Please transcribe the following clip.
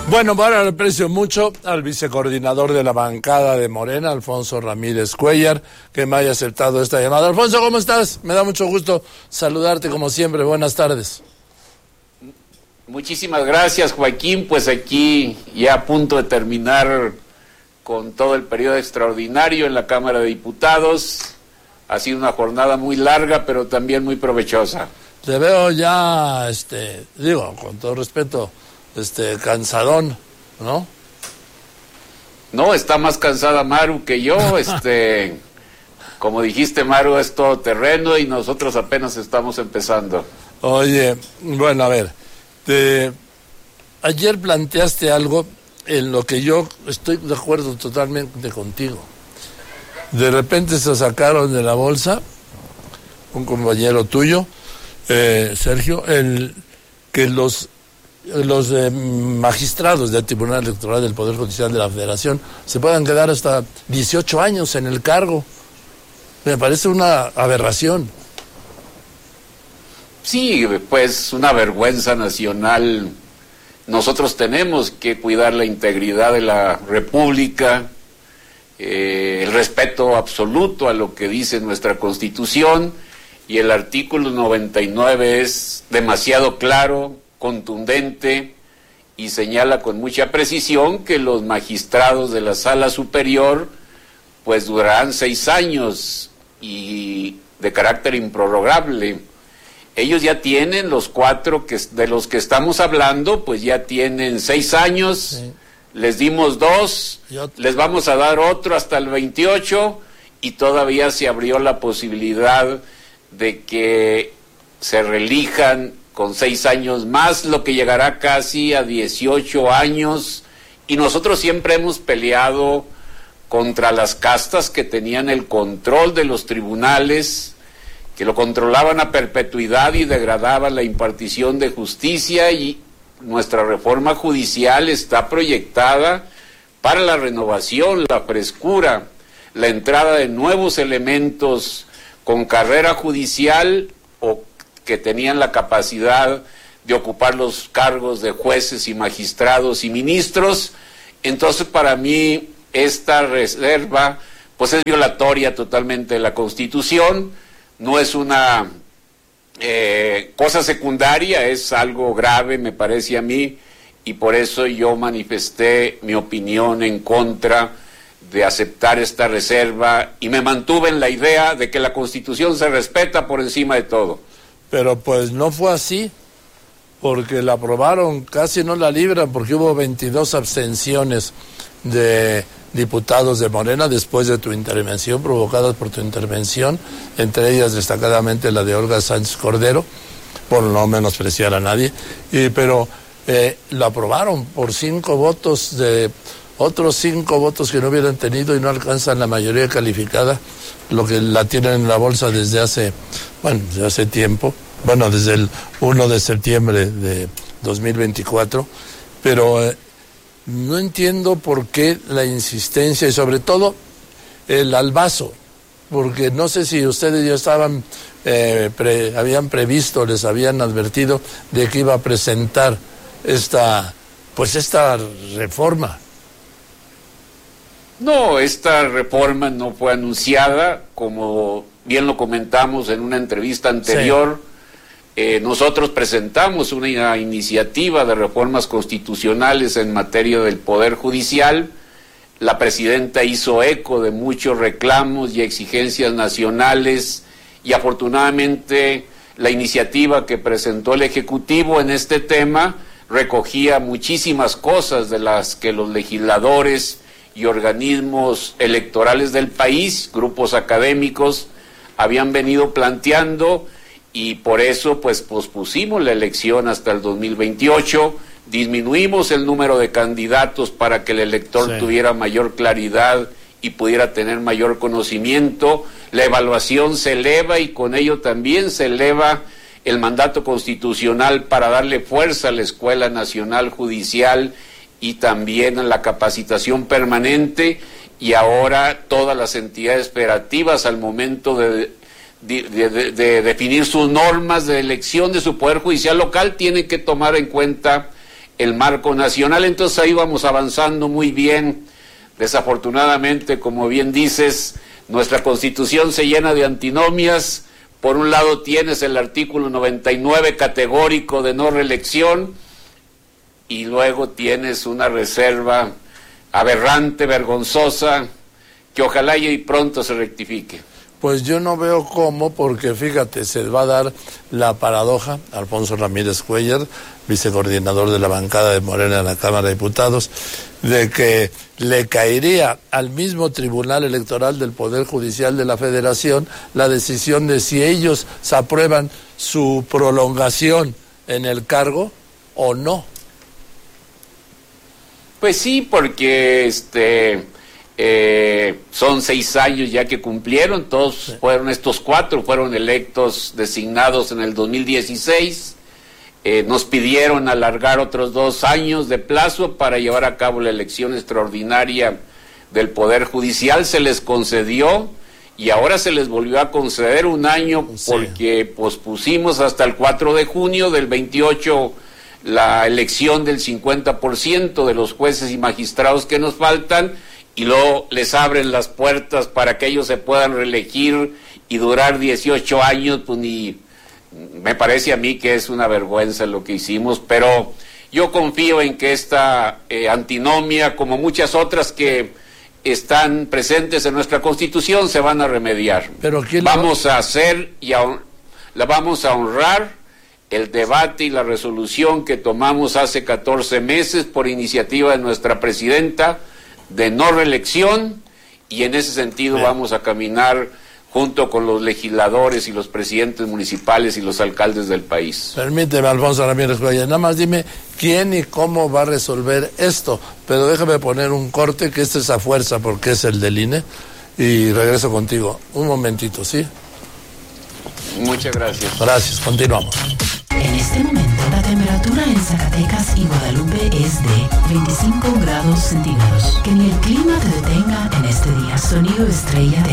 Bueno, ahora le aprecio mucho al vicecoordinador de la bancada de Morena, Alfonso Ramírez Cuéllar, que me haya aceptado esta llamada. Alfonso, ¿cómo estás? Me da mucho gusto saludarte como siempre. Buenas tardes. Muchísimas gracias, Joaquín. Pues aquí ya a punto de terminar con todo el periodo extraordinario en la Cámara de Diputados. Ha sido una jornada muy larga, pero también muy provechosa. Te veo ya, digo, con todo respeto, cansadón, ¿no? No, está más cansada Maru que yo, como dijiste, Maru es todo terreno y nosotros apenas estamos empezando. Oye, bueno, a ver, ayer planteaste algo en lo que yo estoy de acuerdo totalmente contigo. De repente se sacaron de la bolsa, un compañero tuyo, Sergio, que los magistrados del Tribunal Electoral del Poder Judicial de la Federación se puedan quedar hasta 18 años en el cargo. Me parece una aberración. Sí, pues una vergüenza nacional. Nosotros tenemos que cuidar la integridad de la República, el respeto absoluto a lo que dice nuestra Constitución, y el artículo 99 es demasiado claro, contundente, y señala con mucha precisión que los magistrados de la Sala Superior pues durarán 6 años y de carácter improrrogable. Ellos ya tienen, los 4 de los que estamos hablando, pues ya tienen 6 años, sí. Les dimos 2, les vamos a dar otro hasta el 28, y todavía se abrió la posibilidad de que se reelijan con 6 años más, lo que llegará casi a 18 años, y nosotros siempre hemos peleado contra las castas que tenían el control de los tribunales, que lo controlaban a perpetuidad y degradaban la impartición de justicia, y nuestra reforma judicial está proyectada para la renovación, la frescura, la entrada de nuevos elementos con carrera judicial o que tenían la capacidad de ocupar los cargos de jueces y magistrados y ministros. Entonces, para mí, esta reserva pues es violatoria totalmente de la Constitución. No es una cosa secundaria, es algo grave, me parece a mí, y por eso yo manifesté mi opinión en contra de aceptar esta reserva, y me mantuve en la idea de que la Constitución se respeta por encima de todo. Pero pues no fue así, porque la aprobaron, casi no la libran, porque hubo 22 abstenciones de diputados de Morena después de tu intervención, provocadas por tu intervención, entre ellas destacadamente la de Olga Sánchez Cordero, por no menospreciar a nadie, pero la aprobaron por 5 votos de otros 5 votos que no hubieran tenido, y no alcanzan la mayoría calificada, lo que la tienen en la bolsa desde hace tiempo, desde el 1 de septiembre de 2024, pero no entiendo por qué la insistencia, y sobre todo el albazo, porque no sé si ustedes ya estaban, habían previsto, les habían advertido de que iba a presentar esta reforma. No, esta reforma no fue anunciada, como bien lo comentamos en una entrevista anterior. Sí. Nosotros presentamos una iniciativa de reformas constitucionales en materia del Poder Judicial. La presidenta hizo eco de muchos reclamos y exigencias nacionales, y afortunadamente la iniciativa que presentó el Ejecutivo en este tema recogía muchísimas cosas de las que los legisladores y organismos electorales del país, grupos académicos, habían venido planteando, y por eso pues pospusimos la elección hasta el 2028, disminuimos el número de candidatos para que el elector tuviera mayor claridad y pudiera tener mayor conocimiento. La evaluación se eleva, y con ello también se eleva el mandato constitucional para darle fuerza a la Escuela Nacional Judicial y también a la capacitación permanente, y ahora todas las entidades federativas, al momento de definir sus normas de elección de su Poder Judicial local, tienen que tomar en cuenta el marco nacional. Entonces ahí vamos avanzando muy bien. Desafortunadamente, como bien dices, nuestra Constitución se llena de antinomias. Por un lado tienes el artículo 99 categórico de no reelección, y luego tienes una reserva aberrante, vergonzosa, que ojalá y pronto se rectifique. Pues yo no veo cómo, porque fíjate, se va a dar la paradoja. Alfonso Ramírez Cuellar, vicecoordinador de la bancada de Morena en la Cámara de Diputados, de que le caería al mismo Tribunal Electoral del Poder Judicial de la Federación la decisión de si ellos se aprueban su prolongación en el cargo o no. Pues sí, porque son 6 años ya que cumplieron, todos fueron, estos 4 fueron electos, designados en el 2016, nos pidieron alargar otros 2 años de plazo para llevar a cabo la elección extraordinaria del Poder Judicial, se les concedió y ahora se les volvió a conceder 1 año porque pospusimos hasta el 4 de junio del 28 la elección del 50% de los jueces y magistrados que nos faltan, y luego les abren las puertas para que ellos se puedan reelegir y durar 18 años, pues ni me parece a mí que es una vergüenza lo que hicimos, pero yo confío en que esta antinomia, como muchas otras que están presentes en nuestra Constitución, se van a remediar. Pero vamos a hacer y la vamos a honrar el debate y la resolución que tomamos hace 14 meses por iniciativa de nuestra presidenta de no reelección, y en ese sentido vamos a caminar junto con los legisladores y los presidentes municipales y los alcaldes del país. Permíteme, Alfonso Ramírez Cuellar, nada más dime quién y cómo va a resolver esto, pero déjame poner un corte, que este es a fuerza porque es el del INE, y regreso contigo. Un momentito, ¿sí? Muchas gracias. Gracias, continuamos. En este momento la temperatura en Zacatecas y Guadalupe es de 25 grados centígrados. Que ni el clima te detenga en este día. Sonido estrella de